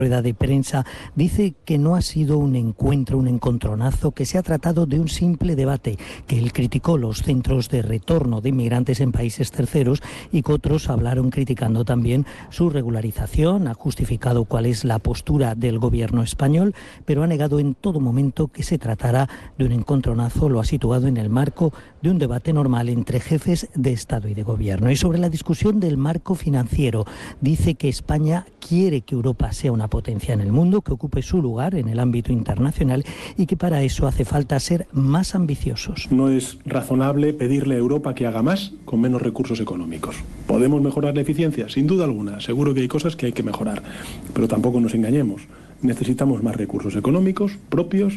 rueda de prensa, dice que no ha sido un encontronazo, que se ha tratado de un simple debate, que él criticó los centros de retorno de inmigrantes en países terceros y que otros hablaron criticando también su regularización, ha justificado cuál es la postura del gobierno español, pero ha negado en todo momento que se tratara de un encontronazo, lo ha situado en el marco de un debate normal entre jefes de Estado y de Gobierno. Y sobre la discusión del marco financiero, dice que España quiere que Europa sea una potencia en el mundo, que ocupe su lugar en el ámbito internacional y que para eso hace falta ser más ambiciosos. No es razonable pedirle a Europa que haga más con menos recursos económicos. ¿Podemos mejorar la eficiencia? Sin duda alguna. Seguro que hay cosas que hay que mejorar, pero tampoco nos engañemos. Necesitamos más recursos económicos propios.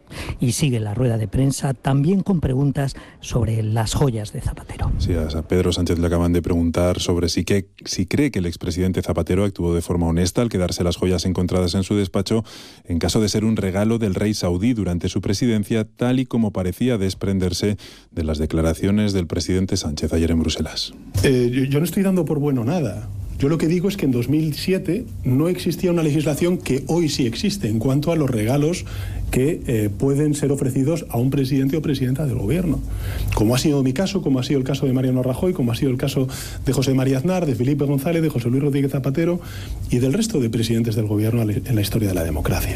Y sigue la rueda de prensa también con preguntas sobre las joyas de Zapatero. Sí, a Pedro Sánchez le acaban de preguntar sobre si cree que el expresidente Zapatero actuó de forma honesta al quedarse las joyas encontradas en su despacho en caso de ser un regalo del rey saudí durante su presidencia, tal y como parecía desprenderse de las declaraciones del presidente Sánchez ayer en Bruselas. Yo no estoy dando por bueno nada. Yo lo que digo es que en 2007 no existía una legislación que hoy sí existe en cuanto a los regalos que pueden ser ofrecidos a un presidente o presidenta del gobierno. Como ha sido mi caso, como ha sido el caso de Mariano Rajoy, como ha sido el caso de José María Aznar, de Felipe González, de José Luis Rodríguez Zapatero y del resto de presidentes del gobierno en la historia de la democracia.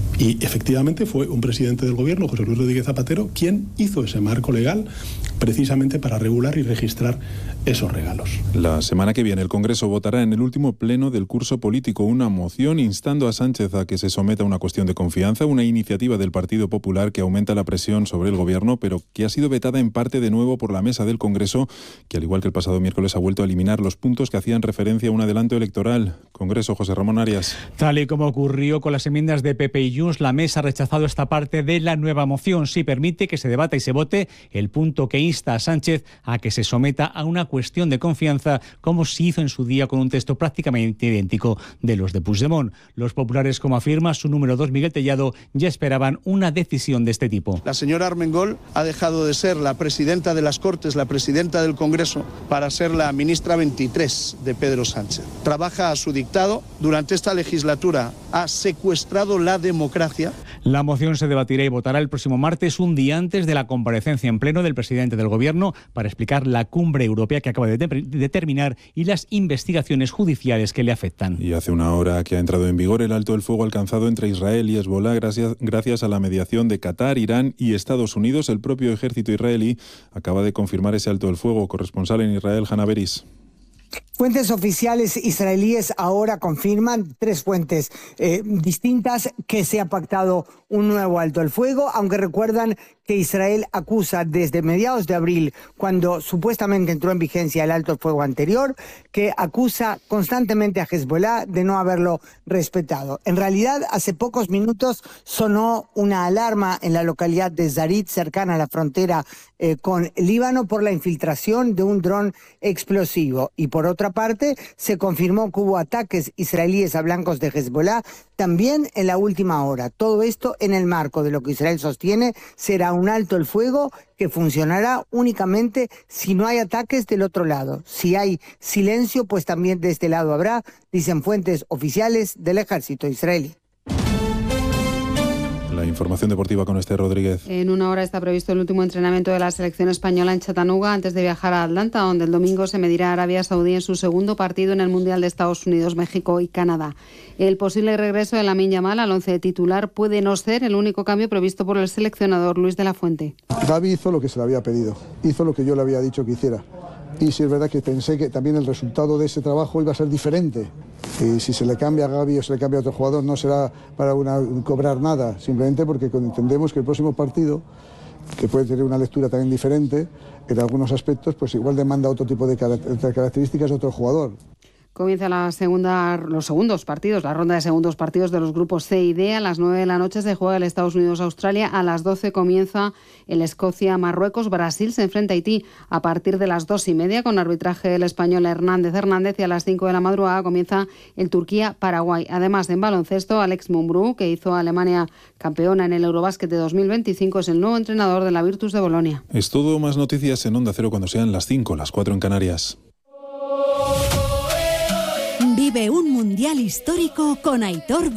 Y efectivamente fue un presidente del gobierno, José Luis Rodríguez Zapatero, quien hizo ese marco legal precisamente para regular y registrar esos regalos. La semana que viene el Congreso votará en el último pleno del curso político una moción instando a Sánchez a que se someta a una cuestión de confianza, una iniciativa del Partido Popular que aumenta la presión sobre el gobierno, pero que ha sido vetada en parte de nuevo por la mesa del Congreso, que al igual que el pasado miércoles ha vuelto a eliminar los puntos que hacían referencia a un adelanto electoral. Congreso, José Ramón Arias. Tal y como ocurrió con las enmiendas de PP y Junts, la mesa ha rechazado esta parte de la nueva moción. Sí permite que se debata y se vote el punto que insta a Sánchez a que se someta a una cuestión de confianza, como se hizo en su día con un texto prácticamente idéntico de los de Puigdemont. Los populares, como afirma su número 2, Miguel Tellado, ya esperaban una decisión de este tipo. La señora Armengol ha dejado de ser la presidenta de las Cortes, la presidenta del Congreso, para ser la ministra 23 de Pedro Sánchez. Trabaja a su dictado. Durante esta legislatura ha secuestrado la democracia. La moción se debatirá y votará el próximo martes, un día antes de la comparecencia en pleno del presidente del Gobierno para explicar la cumbre europea que acaba de terminar y las investigaciones judiciales que le afectan. Y hace una hora que ha entrado en vigor el alto el fuego alcanzado entre Israel y Hezbolá gracias a la mediación de Qatar, Irán y Estados Unidos. El propio ejército israelí acaba de confirmar ese alto el fuego. Corresponsal en Israel, Hannah Beris. Fuentes oficiales israelíes ahora confirman, 3 fuentes distintas, que se ha pactado un nuevo alto el fuego, aunque recuerdan que Israel acusa desde mediados de abril, cuando supuestamente entró en vigencia el alto el fuego anterior, que acusa constantemente a Hezbolá de no haberlo respetado. En realidad, hace pocos minutos sonó una alarma en la localidad de Zarit, cercana a la frontera con Líbano, por la infiltración de un dron explosivo. Y por otra parte, se confirmó que hubo ataques israelíes a blancos de Hezbolá también en la última hora. Todo esto en el marco de lo que Israel sostiene será un alto el fuego que funcionará únicamente si no hay ataques del otro lado. Si hay silencio, pues también de este lado habrá, dicen fuentes oficiales del ejército israelí. La información deportiva con Esther Rodríguez. En una hora está previsto el último entrenamiento de la selección española en Chattanooga antes de viajar a Atlanta, donde el domingo se medirá a Arabia Saudí en su segundo partido en el Mundial de Estados Unidos, México y Canadá. El posible regreso de Lamine Yamal al once titular puede no ser el único cambio previsto por el seleccionador Luis de la Fuente. Gavi hizo lo que se le había pedido, hizo lo que yo le había dicho que hiciera. Y sí es verdad que pensé que también el resultado de ese trabajo iba a ser diferente. Y si se le cambia a Gavi o se le cambia a otro jugador, no será para cobrar nada, simplemente porque entendemos que el próximo partido, que puede tener una lectura también diferente, en algunos aspectos, pues igual demanda otro tipo de características de otro jugador. Comienza la ronda de segundos partidos de los grupos C y D. A las 9 de la noche se juega el Estados Unidos-Australia. A las 12 comienza el Escocia-Marruecos. Brasil se enfrenta a Haití a partir de las 2:30 con arbitraje del español Hernández. Y a las 5 de la madrugada comienza el Turquía-Paraguay. Además, en baloncesto, Alex Mumbrú, que hizo a Alemania campeona en el Eurobásquet de 2025, es el nuevo entrenador de la Virtus de Bolonia. Es todo. Más noticias en Onda Cero cuando sean las 5, las 4 en Canarias. Vive un mundial histórico con Aitor